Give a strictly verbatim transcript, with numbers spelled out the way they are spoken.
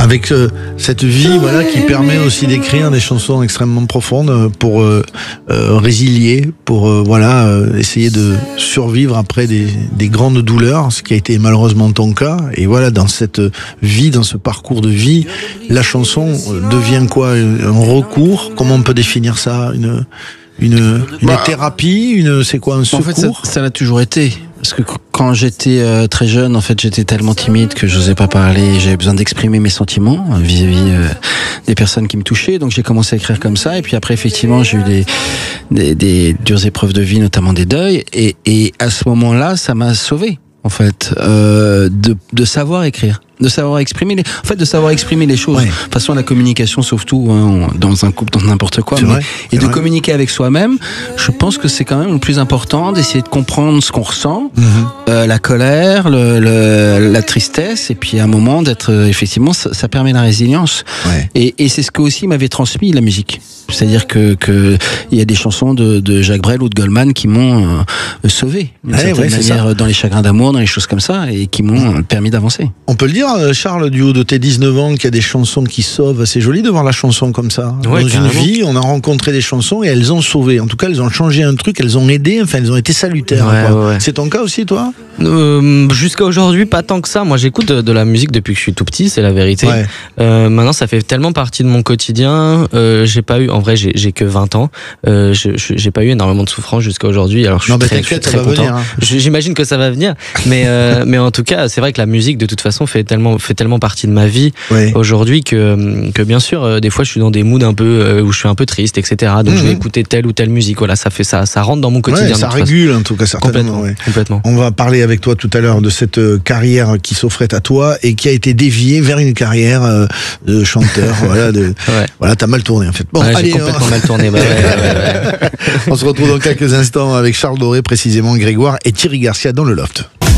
Avec euh, cette vie, voilà, qui permet aussi d'écrire des chansons extrêmement profondes pour euh, euh, résilier, pour euh, voilà, euh, essayer de survivre après des, des grandes douleurs, ce qui a été malheureusement ton cas. Et voilà, dans cette vie, dans ce parcours de vie, la chanson devient quoi? Un recours? Comment on peut définir ça? Une une, une bah, thérapie? Une, c'est quoi, un secours? En fait, ça, ça l'a toujours été. Parce que quand j'étais euh, très jeune, en fait, j'étais tellement timide que j'osais pas parler. J'avais besoin d'exprimer mes sentiments euh, vis-à-vis euh, des personnes qui me touchaient. Donc j'ai commencé à écrire comme ça. Et puis après, effectivement, j'ai eu des, des, des dures épreuves de vie, notamment des deuils. Et, et à ce moment-là, ça m'a sauvé, en fait, euh, de, de savoir écrire. De savoir exprimer les, en fait, de savoir exprimer les choses. Ouais. De toute façon, la communication sauve tout, hein, dans un couple, dans n'importe quoi. C'est Mais, vrai, et de vrai. communiquer avec soi-même, je pense que c'est quand même le plus important, d'essayer de comprendre ce qu'on ressent, Mm-hmm. euh, la colère, le, le, la tristesse, et puis à un moment d'être, euh, effectivement, ça, ça permet la résilience. Ouais. Et, et c'est ce que aussi m'avait transmis la musique. C'est-à-dire que que il y a des chansons de, de Jacques Brel ou de Goldman qui m'ont euh, sauvé d'une Ouais, certaine ouais, c'est manière ça. dans les chagrins d'amour, dans les choses comme ça, et qui m'ont permis d'avancer. On peut le dire, Charles, du haut de tes dix-neuf ans, qu'il y a des chansons qui sauvent. C'est joli de voir la chanson comme ça. Ouais, Dans carrément. une vie, on a rencontré des chansons et elles ont sauvé. En tout cas, elles ont changé un truc, elles ont aidé, enfin, elles ont été salutaires. Ouais, quoi. ouais, ouais. C'est ton cas aussi, toi? Euh, jusqu'à aujourd'hui, pas tant que ça. Moi, j'écoute de, de la musique depuis que je suis tout petit, c'est la vérité. Ouais. Euh, maintenant, ça fait tellement partie de mon quotidien. Euh, j'ai pas eu, en vrai, j'ai, j'ai que vingt ans. Euh, je, je- j'ai pas eu énormément de souffrance jusqu'à aujourd'hui. Alors, je suis Non, mais très, je suis t'inquiète, ça très va content. venir, hein. Je- J'imagine que ça va venir. Mais, euh, mais en tout cas, c'est vrai que la musique, de toute façon, fait tellement, fait tellement partie de ma vie Ouais. aujourd'hui que, que bien sûr, euh, des fois, je suis dans des moods un peu euh, où je suis un peu triste, et cetera. Donc, Mhm. je vais écouter telle ou telle musique. Voilà, ça fait ça, ça rentre dans mon quotidien. Ouais, de ça toute façon. régule en tout cas, certainement. Complètement, ouais. complètement. On va parler avec toi tout à l'heure de cette euh, carrière qui s'offrait à toi et qui a été déviée vers une carrière euh, de chanteur. voilà, de, Ouais. voilà, t'as mal tourné en fait. Bon, Ouais, j'ai allez, complètement on, mal tourné. Bah ouais, ouais, ouais, ouais. on se retrouve dans quelques instants avec Charles Doré, précisément Grégoire et Thierry Garcia dans le loft.